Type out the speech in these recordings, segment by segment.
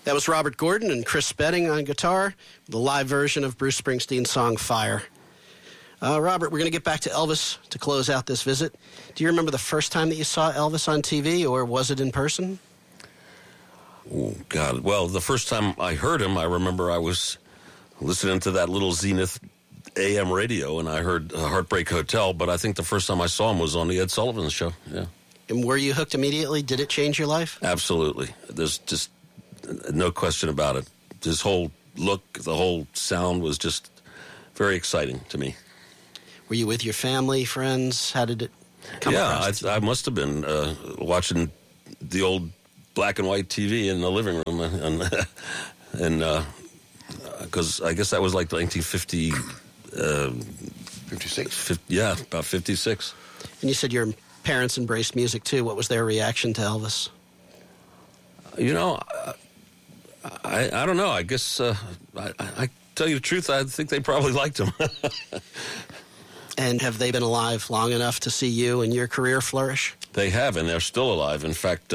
That was Robert Gordon and Chris Spedding on guitar, the live version of Bruce Springsteen's song Fire. Robert, we're going to get back to Elvis to close out this visit. Do you remember the first time that you saw Elvis on TV, or was it in person? Oh, God. Well, the first time I heard him, I remember I was listening to that little Zenith AM radio, and I heard Heartbreak Hotel, but I think the first time I saw him was on the Ed Sullivan Show, yeah. And were you hooked immediately? Did it change your life? Absolutely. There's just no question about it. His whole look, the whole sound was just very exciting to me. Were you with your family, friends? How did it come across? Yeah, I must have been watching the old black and white TV in the living room, and because I guess that was like 1950. 56? Yeah, about 56. And you said your parents embraced music, too. What was their reaction to Elvis? You know, I don't know. I guess, I tell you the truth, I think they probably liked him. And have they been alive long enough to see you and your career flourish? They have, and they're still alive. In fact,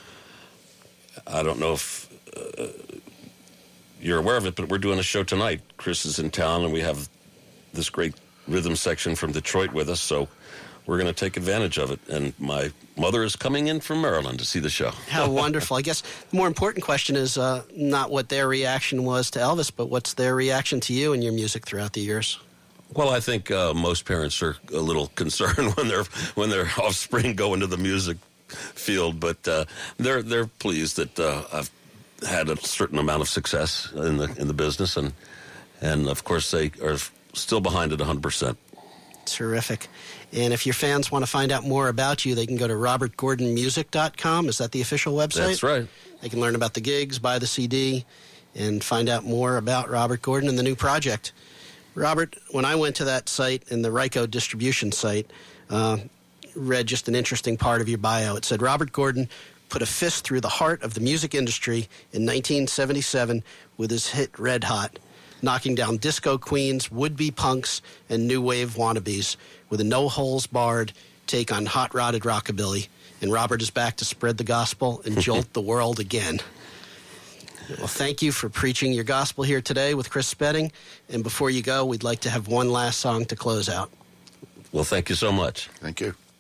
I don't know if you're aware of it, but we're doing a show tonight. Chris is in town, and we have this great rhythm section from Detroit with us, so we're going to take advantage of it. And my mother is coming in from Maryland to see the show. How wonderful. I guess the more important question is not what their reaction was to Elvis, but what's their reaction to you and your music throughout the years? Well, I think most parents are a little concerned when their offspring go into the music field, but they're pleased that I've had a certain amount of success in the business, and of course they are still behind it 100%. Terrific. And if your fans want to find out more about you, they can go to robertgordonmusic.com. Is that the official website? That's right. They can learn about the gigs, buy the CD, and find out more about Robert Gordon and the new project. Robert, when I went to that site, in the Ryco distribution site, read just an interesting part of your bio. It said, Robert Gordon put a fist through the heart of the music industry in 1977 with his hit Red Hot, knocking down disco queens, would-be punks, and new wave wannabes with a no-holes-barred take on hot-rodded rockabilly. And Robert is back to spread the gospel and jolt the world again. Well, thank you for preaching your gospel here today with Chris Spedding. And before you go, we'd like to have one last song to close out. Well, thank you so much. Thank you.